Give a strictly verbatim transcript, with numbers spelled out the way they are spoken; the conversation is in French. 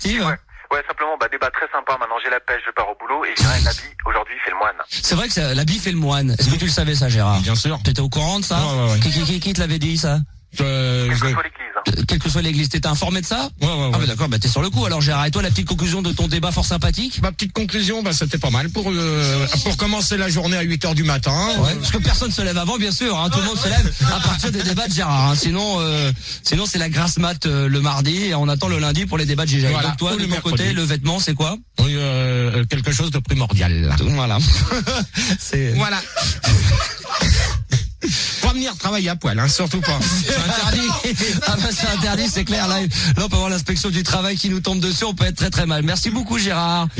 Steve. Ouais. Ouais, simplement, bah, débat très sympa. Maintenant, j'ai la pêche, je pars au boulot et j'ai un habit. Aujourd'hui, il fait le moine. C'est vrai que ça, l'habit fait le moine. Est-ce que tu le savais, ça, Gérard? Bien sûr. T'étais au courant de ça? Ouais, ouais, ouais. Qui, qui, qui, qui te l'avait dit, ça? Euh, Quelle je... que soit l'église. Euh, Quelle que soit l'église, t'étais informé de ça? Ouais, ouais, ouais. Ah bah d'accord, bah t'es sur le coup alors Gérard. Et toi, la petite conclusion de ton débat fort sympathique? Ma petite conclusion, bah c'était pas mal pour euh, pour commencer la journée à huit heures du matin. Ouais, parce que personne se lève avant, bien sûr. Hein, tout le monde se lève à partir des débats de Gérard. Hein, sinon, euh, sinon c'est la grasse mat euh, le mardi et on attend le lundi pour les débats de G G. Voilà, Donc toi, ou de le ton mercredi. côté, le vêtement, c'est quoi? Oui, euh, quelque chose de primordial. Voilà. c'est Voilà. Pas venir travailler à poil, hein, surtout pas. C'est interdit. Ah bah c'est interdit, c'est clair. Là, là, on peut avoir l'inspection du travail qui nous tombe dessus. On peut être très très mal. Merci beaucoup, Gérard.